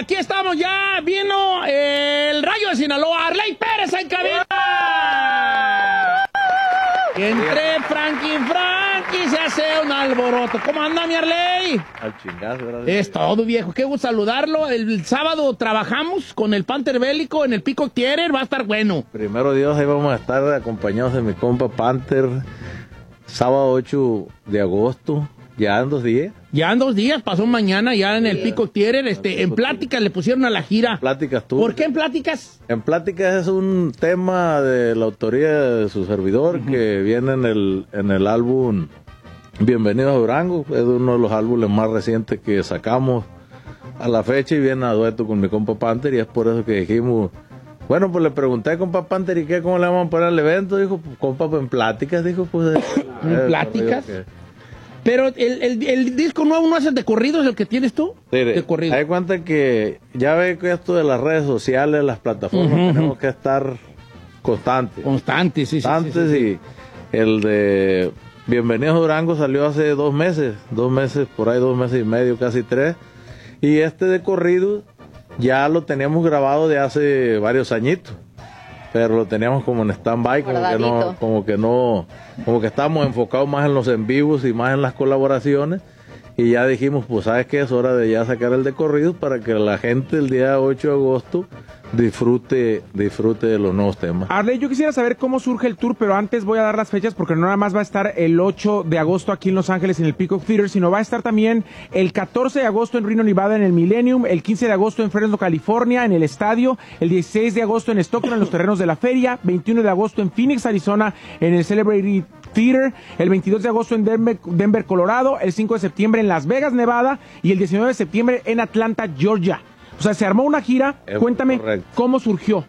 aquí estamos ya. Vino el Rayo de Sinaloa, Arley Pérez en cabina. Entre Frankie se hace un alboroto. ¿Cómo anda, mi Arley? Al chingazo, gracias. Es todo, viejo. Qué gusto saludarlo. El sábado trabajamos con el Panther Bélico en el Peacock Theater. Va a estar bueno. Primero Dios, ahí vamos a estar acompañados de mi compa Panther. Sábado 8 de agosto. Ya en 2 días. Ya en 2 días, pasó mañana ya en el Peacock Theater. En Pláticas le pusieron a la gira. Pláticas tú. ¿Por qué en Pláticas? En Pláticas es un tema de la autoría de su servidor que viene en el álbum Bienvenidos a Durango. Es uno de los álbumes más recientes que sacamos a la fecha y viene a dueto con mi compa Panther, y es por eso que dijimos, bueno, pues le pregunté a compa Panther, ¿y qué? ¿Cómo le vamos a poner al evento? Dijo, pues, compa, pues en Pláticas, dijo, pues... ¿En Pláticas? Pero el disco nuevo no es el de corridos, el que tienes tú. Sí, de corrido. hay cuenta que ya ve que esto de las redes sociales, las plataformas, tenemos que estar constantes. Constantes, sí. Y el de Bienvenidos a Durango salió hace 2 meses, por ahí 2 meses y medio, casi 3. Y este de corrido ya lo teníamos grabado de hace varios añitos, pero lo teníamos como en stand-by, como que estábamos enfocados más en los en vivos y más en las colaboraciones, y ya dijimos, pues sabes que es hora de ya sacar el de corrido para que la gente el día 8 de agosto disfrute de los nuevos temas. Arley, yo quisiera saber cómo surge el tour, pero antes voy a dar las fechas porque no nada más va a estar el 8 de agosto aquí en Los Ángeles en el Peacock Theater, sino va a estar también el 14 de agosto en Reno, Nevada en el Millennium, el 15 de agosto en Fresno, California en el estadio, el 16 de agosto en Stockton en los terrenos de la feria, 21 de agosto en Phoenix, Arizona en el Celebrity Theater, el 22 de agosto en Denver, Colorado, el 5 de septiembre en Las Vegas, Nevada, y el 19 de septiembre en Atlanta, Georgia. O sea, se armó una gira. Cuéntame, correcto, ¿cómo surgió?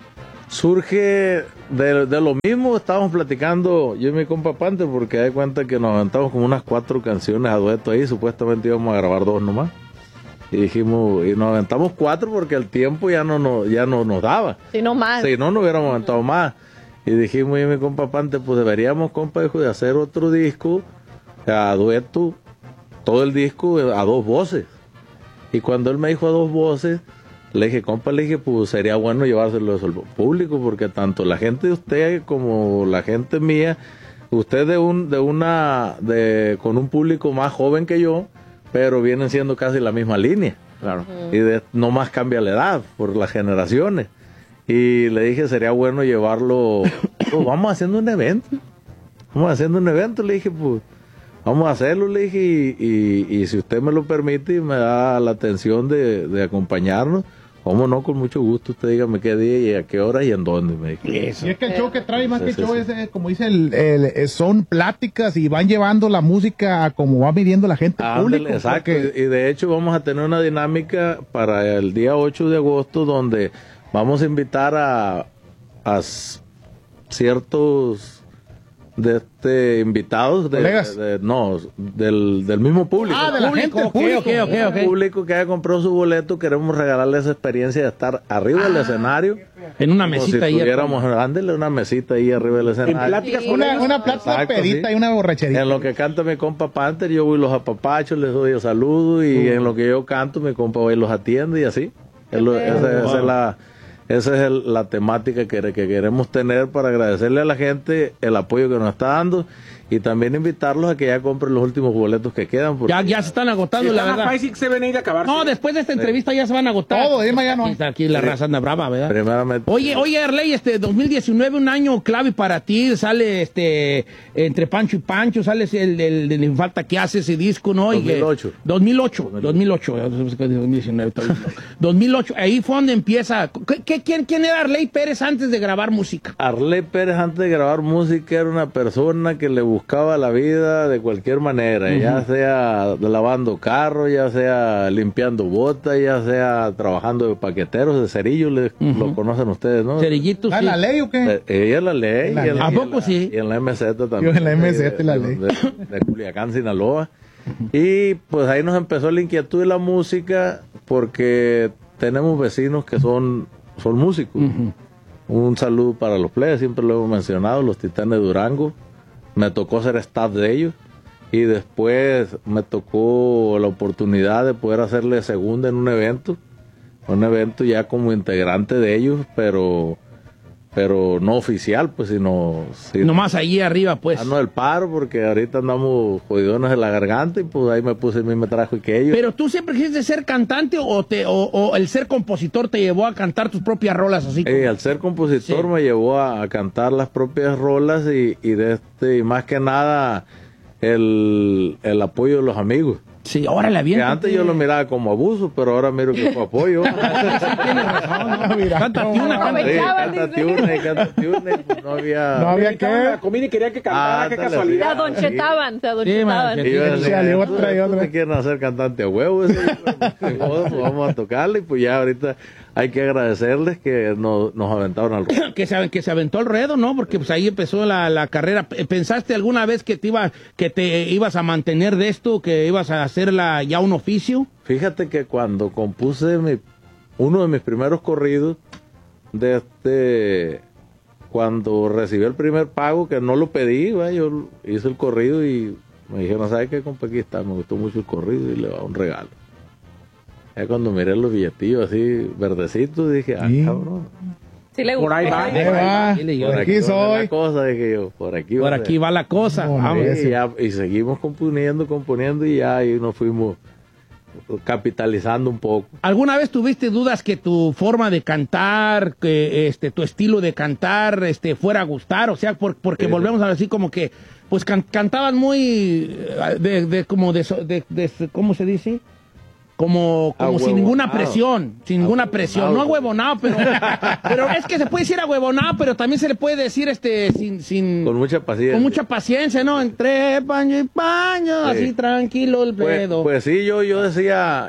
Surge de lo mismo, estábamos platicando yo y mi compa Panther, porque hay cuenta que nos aventamos como unas 4 canciones a dueto ahí, supuestamente íbamos a grabar 2 nomás. Y dijimos, y nos aventamos 4 porque el tiempo ya no nos daba. Si no más. Si no, nos hubiéramos aventado más. Y dijimos, yo y mi compa Panther, pues deberíamos, compa, hijo, de hacer otro disco a dueto, todo el disco a 2 voces. Y cuando él me dijo a 2 voces, le dije, compa, pues sería bueno llevárselo al público, porque tanto la gente de usted como la gente mía, usted con un público más joven que yo, pero vienen siendo casi la misma línea. Claro. Y no más cambia la edad por las generaciones. Y le dije, sería bueno llevarlo, pues vamos haciendo un evento, le dije, pues vamos a hacerlo, le dije, y si usted me lo permite y me da la atención de acompañarnos, cómo no, con mucho gusto, usted dígame qué día y a qué hora y en dónde, me dijo. Eso. Y es que el show que trae, más que show, es, como dice, son pláticas y van llevando la música a como va midiendo la gente, público. Exacto, y de hecho vamos a tener una dinámica para el día 8 de agosto donde vamos a invitar a ciertos invitados del mismo público. De la gente, el público que haya comprado su boleto. Queremos regalarle esa experiencia de estar arriba del escenario en una mesita ahí, dándole una mesita ahí arriba del escenario, una plata pedita y una borracherita. En lo que canta mi compa Panther, yo voy y los apapachos, les doy el saludo, y en lo que yo canto, mi compa va y los atiende, y así. Esa es la temática que queremos tener, para agradecerle a la gente el apoyo que nos está dando, y también invitarlos a que ya compren los últimos boletos que quedan. Ya se están agotando, la verdad. Se ven a ir a acabar. No, después de esta entrevista ya se van a agotar. Todo, ya no. Aquí la raza anda brava, ¿verdad? Primeramente. Oye, Arley, 2019, un año clave para ti. Sale Entre Pancho y Pancho, sale el de Falta que hace ese disco, ¿no? 2008. 2008. Ahí fue donde empieza. ¿Quién era Arley Pérez antes de grabar música? Arley Pérez antes de grabar música era una persona que le buscaba la vida de cualquier manera, ya sea lavando carros, ya sea limpiando botas, ya sea trabajando de paqueteros, de cerillos, lo conocen ustedes, ¿no? Cerillitos, sí. ¿En la ley o qué? Ella es la ley. ¿A poco sí? Y en la MZ también. Yo en la MZ la ley. De Culiacán, Sinaloa. Y pues ahí nos empezó la inquietud de la música, porque tenemos vecinos que son músicos. Un saludo para los plebes, siempre lo hemos mencionado, los Titanes de Durango. Me tocó ser staff de ellos, y después me tocó la oportunidad de poder hacerle segunda en un evento un evento ya como integrante de ellos, pero no oficial, pues, sino... Nomás allí arriba, pues. No el paro, porque ahorita andamos jodidones de la garganta y pues ahí me puse mi trajo y que ellos... ¿Pero tú siempre quisiste ser cantante o el ser compositor te llevó a cantar tus propias rolas así? Al ser compositor me llevó a cantar las propias rolas y más que nada el apoyo de los amigos. Sí, órale, bien. Que antes yo lo miraba como abuso, pero ahora miro que fue apoyo. Tienes razón, ¿no? Cántate una, no había que la comida y quería que cantara, qué casualidad. Te adonchetaban. Me quieren hacer cantante a huevo, vamos a tocarle y pues ya ahorita hay que agradecerles que nos aventaron al ruedo. que se aventó el ruedo, ¿no? Porque pues ahí empezó la carrera. ¿Pensaste alguna vez que te ibas a mantener de esto, que ibas a hacerla ya un oficio? Fíjate que cuando compuse uno de mis primeros corridos, cuando recibí el primer pago, que no lo pedí, yo hice el corrido y me dijeron, ¿sabes qué, compa? Aquí está, me gustó mucho el corrido y le va un regalo. Ya cuando miré los billetillos así verdecitos, dije, cabrón. Sí le por ahí va. Por aquí soy. La cosa, dije yo, por aquí va la cosa. Y seguimos componiendo y ya ahí nos fuimos capitalizando un poco. ¿Alguna vez tuviste dudas que tu forma de cantar, que tu estilo de cantar fuera a gustar? O sea, porque volvemos a decir como que pues cantaban muy ¿cómo se dice? Como sin ninguna presión, no ahuevonado, pero es que se puede decir ahuevonado, pero también se le puede decir con mucha paciencia, ¿no? Entre paño y paño, sí. Así tranquilo el pedo. Pues sí, yo decía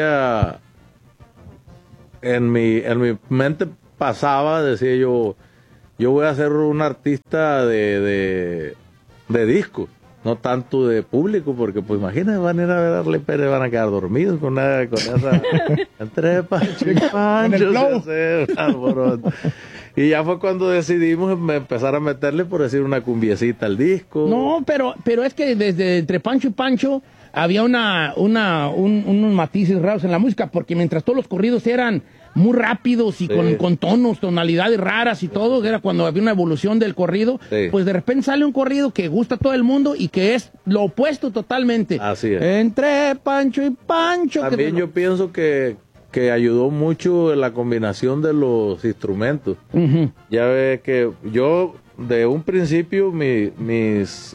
en mi mente pasaba, decía yo voy a ser un artista de disco. No tanto de público, porque pues imagínate, van a ir a ver a Arley Pérez, van a quedar dormidos con esa entre Pancho y Pancho y ya fue cuando decidimos empezar a meterle, por decir, una cumbiecita al disco. No, pero es que desde entre Pancho y Pancho había unos matices raros en la música, porque mientras todos los corridos eran muy rápidos y con tonalidades raras y todo, era cuando había una evolución del corrido, pues de repente sale un corrido que gusta a todo el mundo y que es lo opuesto totalmente. Así es. Entre Pancho y Pancho. También yo pienso que ayudó mucho la combinación de los instrumentos. Uh-huh. Ya ves que yo, de un principio, mis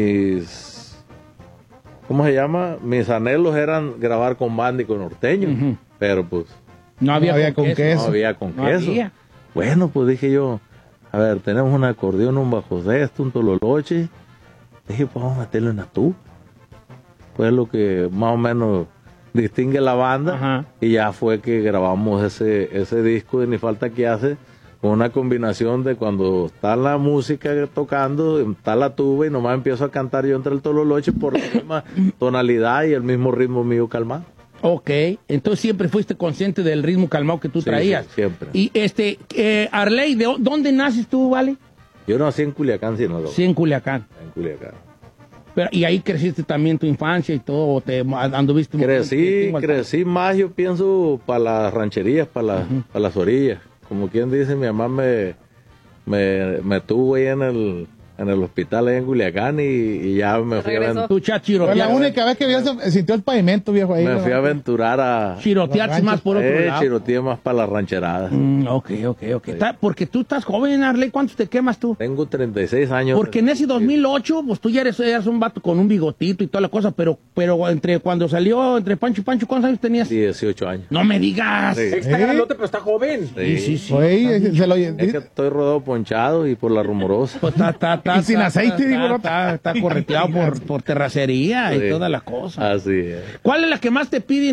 ¿cómo se llama? Mis anhelos eran grabar con banda y con norteño, uh-huh. Pero pues no había con queso. No había con queso. Bueno, pues dije yo, a ver, tenemos un acordeón, un bajo sexto, un tololoche. Dije, pues vamos a meterlo en la tuba. Pues lo que más o menos distingue la banda. Ajá. Y ya fue que grabamos ese disco de Ni Falta Que Hace, con una combinación de cuando está la música tocando, está la tuba y nomás empiezo a cantar yo entre el tololoche por la misma tonalidad y el mismo ritmo mío calmado. Ok, entonces siempre fuiste consciente del ritmo calmado que tú traías. Sí, siempre. Y Arley, ¿dónde naces tú, Vale? Yo nací en Culiacán, Sinaloa. Sí, en Culiacán. En Culiacán. Pero, ¿y ahí creciste también tu infancia y todo? ¿O te anduviste? Crecí más, yo pienso, para las rancherías, para las orillas. Como quien dice, mi mamá me tuvo ahí en el hospital ahí en Culiacán y ya me fui a aventurar. Fue la única vez que sintió el pavimento, viejo, ahí. Me fui a aventurar a chirotearse más por otro lado. Chiroteé más para las rancheradas. Ok. Sí. Porque tú estás joven, Arley. ¿Cuántos te quemas tú? Tengo 36 años. Porque en ese 2008, pues tú ya eres un vato con un bigotito y toda la cosa, pero cuando salió entre Pancho y Pancho, ¿cuántos años tenías? 18 años. No me digas. Sí. Está grandote, pero está joven. Sí. Oye, es que estoy rodado ponchado y por la rumorosa. Pues y sin aceite, digo, no. Está correteado por terracería y toda la cosa. Así es. ¿Cuál es la que más te piden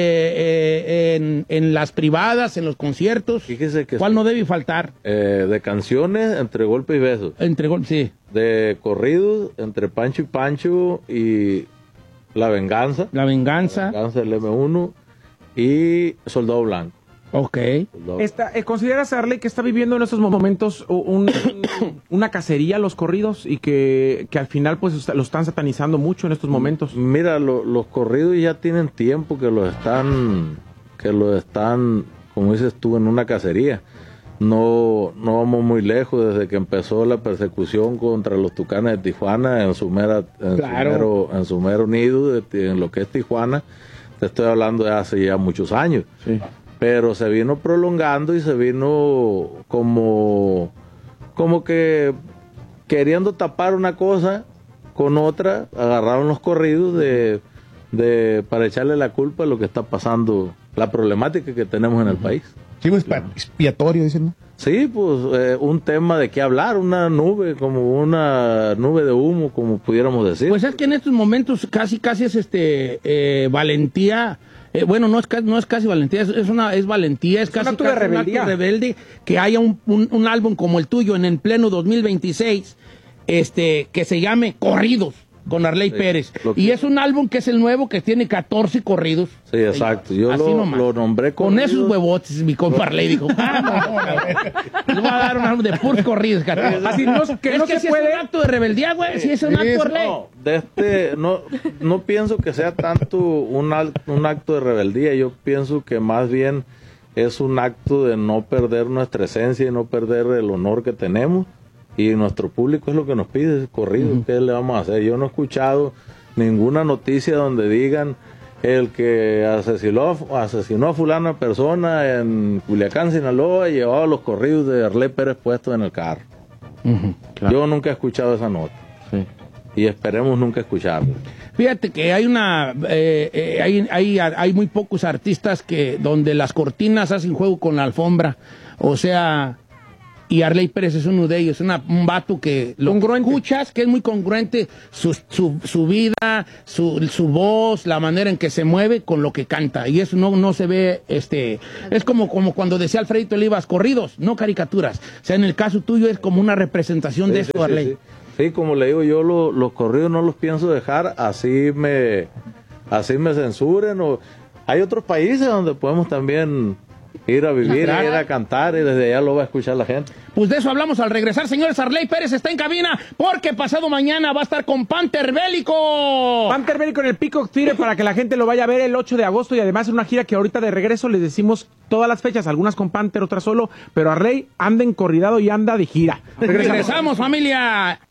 en las privadas, en los conciertos? Fíjese que ¿cuál no debe faltar? De canciones, Entre Golpes y Besos. Sí. De corridos, Entre Pancho y Pancho y La Venganza. La Venganza del M1 y Soldado Blanco. Ok. ¿Consideras, Arley, que está viviendo en estos momentos una cacería los corridos y que al final pues lo están satanizando mucho en estos momentos? Mira, los corridos ya tienen tiempo que los están lo están, como dices tú, en una cacería. No vamos muy lejos desde que empezó la persecución contra los Tucanes de Tijuana en su mero nido, en lo que es Tijuana. Te estoy hablando de hace ya muchos años. Sí. Pero se vino prolongando y se vino como que queriendo tapar una cosa con otra, agarraron los corridos para echarle la culpa a lo que está pasando, la problemática que tenemos en el país. Sí, pues expiatorio, dicen, ¿no? Sí, pues un tema de qué hablar, una nube de humo, como pudiéramos decir. Pues es que en estos momentos casi es valentía. Bueno, no es casi valentía, es valentía, es casi un acto de rebeldía. Rebelde que haya un álbum como el tuyo en el pleno 2026, que se llame Corridos con Arley Pérez. Y es un álbum que es el nuevo, que tiene 14 corridos. Sí, exacto. Yo lo nombré con esos huevotes, mi compa Arley dijo, le voy a dar un álbum de puros corridos. Así si es un acto de rebeldía, güey, si es un acto de Arley. No pienso que sea tanto un acto de rebeldía, yo pienso que más bien es un acto de no perder nuestra esencia y no perder el honor que tenemos. Y nuestro público es lo que nos pide, corrido. ¿Qué le vamos a hacer? Yo no he escuchado ninguna noticia donde digan el que asesinó a fulana persona en Culiacán, Sinaloa, y llevaba los corridos de Arley Pérez puestos en el carro. Claro. Yo nunca he escuchado esa nota. Sí. Y esperemos nunca escucharla. Fíjate que hay muy pocos artistas donde las cortinas hacen juego con la alfombra. O sea... Y Arley Pérez es uno de ellos, un vato que lo escuchas, que es muy congruente su vida, su voz, la manera en que se mueve con lo que canta. Y eso no se ve, es como cuando decía Alfredito Olivas, corridos, no caricaturas. O sea, en el caso tuyo es como una representación de esto, Arley. Sí, como le digo yo, los corridos no los pienso dejar, así me censuren. Hay otros países donde podemos también... ir a vivir, ir a cantar, y desde allá lo va a escuchar la gente. Pues de eso hablamos al regresar, señores. Arley Pérez está en cabina porque pasado mañana va a estar con Panther Bélico. Panther Bélico en el Peacock Theater para que la gente lo vaya a ver el 8 de agosto y además en una gira que ahorita de regreso les decimos todas las fechas, algunas con Panther, otras solo, pero Arley anda encorridado y anda de gira. Regresamos, familia.